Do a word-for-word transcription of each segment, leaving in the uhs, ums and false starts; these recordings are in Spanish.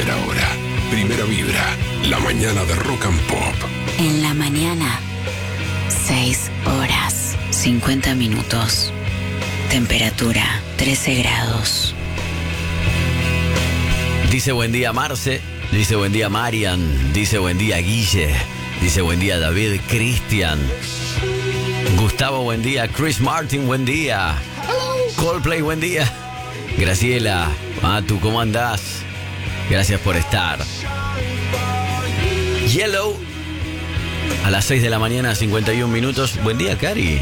Primera hora, primera vibra, la mañana de Rock and Pop. En la mañana, seis horas, cincuenta minutos. Temperatura, trece grados. Dice buen día Marce, dice buen día Marian, dice buen día Guille, dice buen día David, Cristian, Gustavo, buen día, Chris Martin, buen día, Coldplay, buen día, Graciela, Matu, ¿cómo andás? Gracias por estar. Yellow, a las seis de la mañana, cincuenta y un minutos. Buen día, Cari.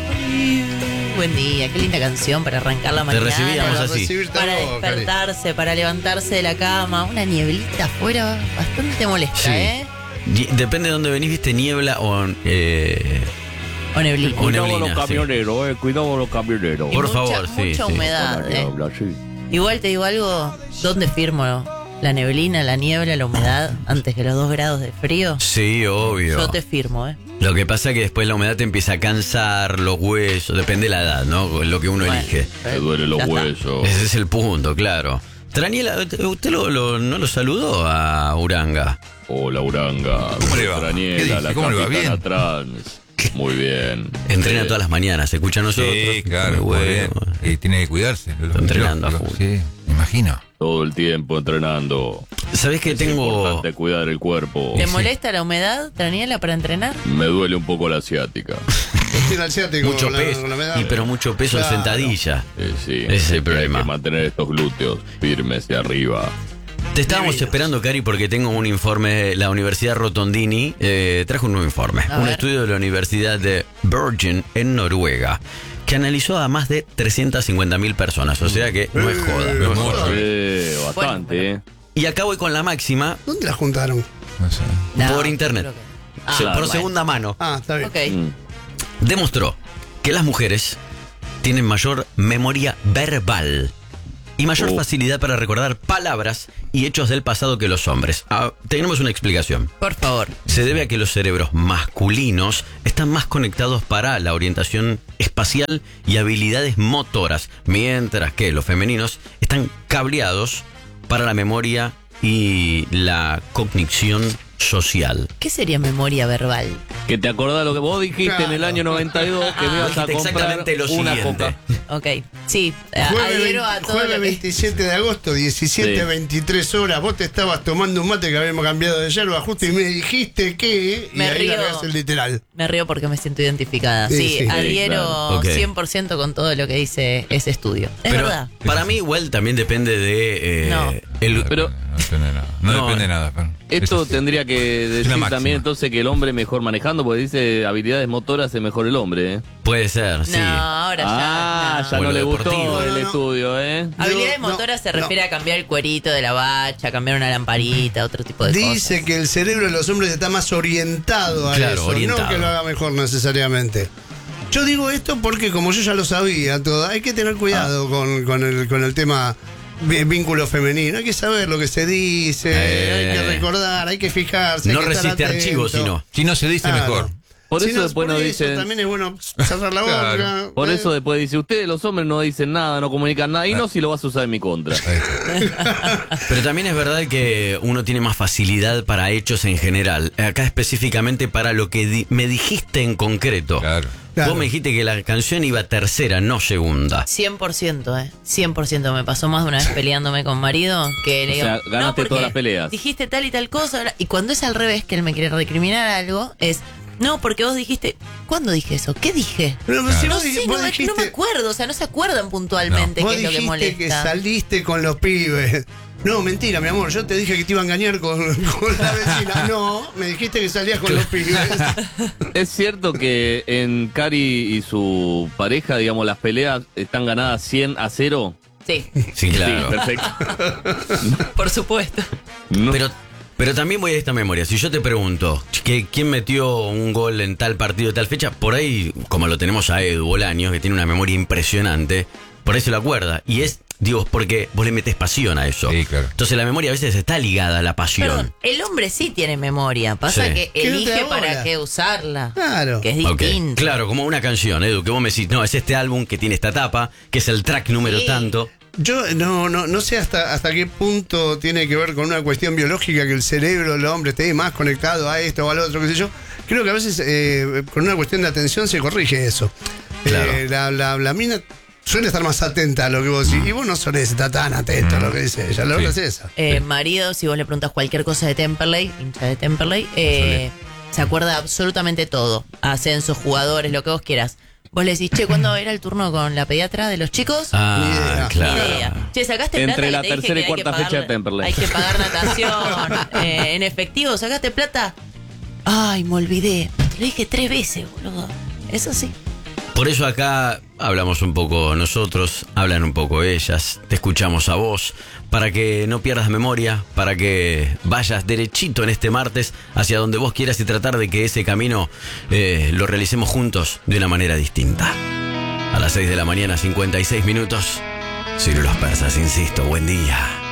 Buen día, qué linda canción para arrancar la mañana. Te recibíamos para así. Para despertarse, Cari. Para levantarse de la cama. Una nieblita afuera bastante molesta, Sí. ¿eh? Depende de dónde venís, viste, niebla o... Eh... O neblina. O Cuidado neblina, los camioneros, sí. eh, cuidado los camioneros. Y Por mucha, favor, sí, mucha sí. humedad, ¿eh? Habla así. Igual te digo algo, ¿dónde firmo? ¿La neblina, la niebla, la humedad antes que los dos grados de frío? Sí, obvio. Yo te firmo, ¿eh? Lo que pasa es que después la humedad te empieza a cansar los huesos, depende de la edad, ¿no? Lo que uno Bueno, elige. Me duelen los Ya está. huesos. Ese es el punto, claro. Traniela, ¿usted lo, lo- no lo saludó a Uranga? Hola, Uranga. ¿Cómo le va? ¿Qué Traniela, dice? la ¿Cómo le va? capitana ¿Bien? trans. Muy bien. Entrena Sí. todas las mañanas, se escucha a nosotros. Sí, claro, Muy muy bien. bueno. Y tiene que cuidarse. Lo- Está entrenando a lo- full. Sí, me imagino. Todo el tiempo entrenando. ¿Sabés que Es tengo...? importante cuidar el cuerpo. ¿Te Sí. molesta la humedad, Traniela, para entrenar? Me duele un poco la asiática. El asiático, Mucho con la- peso, con la medalla. y pero mucho peso en Claro. sentadilla. Sí, sí. Ese es el Hay problema. que mantener estos glúteos firmes y arriba. Te estábamos Divinos. esperando, Cari, porque tengo un informe de la Universidad Rotondini. Eh, trajo un nuevo informe. A Un ver. estudio de la Universidad de Bergen en Noruega, que analizó a más de trescientas cincuenta mil personas. O sea que no es joda. No es joda. Sí, bastante, Bueno, ¿eh? Y acá voy con la máxima ¿Dónde la juntaron? No sé. No, por internet. creo que- Se- Ah, por bueno. segunda mano. Ah, está bien. Ok. Mm. Demostró que las mujeres tienen mayor memoria verbal y mayor Oh. facilidad para recordar palabras y hechos del pasado que los hombres. Ah, tenemos una explicación. Por favor. Se debe a que los cerebros masculinos están más conectados para la orientación espacial y habilidades motoras, mientras que los femeninos están cableados para la memoria y la cognición social. ¿Qué sería memoria verbal? Que te acordás lo que vos dijiste Claro. en el año noventa y dos que me ibas a Dijiste comprar exactamente lo una siguiente. coca. Ok. Sí, eh, Jueves, adhiero a veinte- todo jueves lo que... veintisiete de agosto, diecisiete Sí. veintitrés horas. Vos te estabas tomando un mate que habíamos cambiado de yerba justo y me dijiste que. Me y ahí río. largás el literal. Me río porque me siento identificada. Sí, Sí, sí. adhiero claro. Ok. cien por ciento con todo lo que dice ese estudio. Es Pero verdad. para mí igual también depende de... eh, No. el- Pero- No depende de nada. No, No, depende de eh. nada. pero- Esto es- tendría que decir máxima. también entonces que el hombre mejor manejando, porque dice habilidades motoras es mejor el hombre, ¿eh? puede ser, sí. No, ahora ah, ya. ya no. no Bueno, le gustó deportivo. el No, no, no. estudio, ¿eh? Habilidades No, motoras se no. refiere a cambiar el cuerito de la bacha, cambiar una lamparita, otro tipo de Dice cosas. que el cerebro de los hombres está más orientado a Claro, eso, orientado. no que lo haga mejor necesariamente. Yo digo esto porque como yo ya lo sabía todo, hay que tener cuidado Ah. con, con el, con el tema vi- vínculo femenino. Hay que saber lo que se dice, Eh. hay que recordar, hay que fijarse. hay No que estar resiste atento. archivos, sino. Si no se dice, Claro. mejor. Por Si eso no, después por nos eso dicen... también es bueno cerrar la boca. Claro. Por eh. eso después dice, ustedes los hombres no dicen nada, no comunican nada, y no si lo vas a usar en mi contra. Ahí está. Pero también es verdad que uno tiene más facilidad para hechos en general. Acá específicamente para lo que di- me dijiste en concreto. Claro. Claro. Vos me dijiste que la canción iba tercera, no segunda. cien por ciento, eh. cien por ciento. Me pasó más de una vez peleándome con marido que le O digo, sea, ganaste "No, porque todas las peleas". Dijiste tal y tal cosa. Y cuando es al revés, que él me quiere recriminar algo, es, no, porque vos dijiste, ¿cuándo dije eso? ¿Qué dije? Pero si No vos, sé, di- no, vos me- no dijiste, me acuerdo, o sea, no se acuerdan puntualmente vos qué es lo que dijiste molesta. que saliste con los pibes. No, mentira, mi amor. Yo te dije que te iba a engañar con, con la vecina. No, me dijiste que salías con los pibes. Es cierto que en Cari y su pareja, digamos, las peleas están ganadas cien a cero. Sí, Sí, claro. Sí, perfecto. por supuesto. No- Pero, pero también voy a esta memoria. Si yo te pregunto que quién metió un gol en tal partido, tal fecha, por ahí, como lo tenemos a Edu Bolaños, que tiene una memoria impresionante, por ahí se lo acuerda. Y es, digo, porque vos le metes pasión a eso. Sí, claro. Entonces la memoria a veces está ligada a la pasión. Perdón, el hombre sí tiene memoria, pasa Sí. que Quédate elige ahora. para qué usarla. Claro. Que es Ok, distinto. claro, como una canción, Edu, que vos me decís, no, es este álbum que tiene esta tapa, que es el track número Sí. tanto. Yo no, no, no sé hasta, hasta qué punto tiene que ver con una cuestión biológica que el cerebro del hombre esté más conectado a esto o al otro, qué sé yo. Creo que a veces eh, con una cuestión de atención se corrige eso. Claro. Eh, la, la, la mina suele estar más atenta a lo que vos decís. Y vos no solés estar tan atento a lo que dice ella. La verdad Sí. es esa. Eh, marido, si vos le preguntas cualquier cosa de Temperley, hincha de Temperley, eh, se acuerda absolutamente todo. Ascensos, jugadores, lo que vos quieras. Vos le decís, che, ¿cuándo era el turno con la pediatra de los chicos? Ah, Ni idea. claro. Ni idea. Che, sacaste Entre plata. la que te dije tercera y que hay que cuarta fecha pagar- de Temperley. Hay que pagar natación. eh, en efectivo, ¿sacaste plata? Ay, me olvidé. Lo dije tres veces, boludo. Eso sí. Por eso acá hablamos un poco nosotros, hablan un poco ellas, te escuchamos a vos, para que no pierdas memoria, para que vayas derechito en este martes hacia donde vos quieras y tratar de que ese camino eh, lo realicemos juntos de una manera distinta. A las seis de la mañana, cincuenta y seis minutos, Ciro Los Persas, insisto, buen día.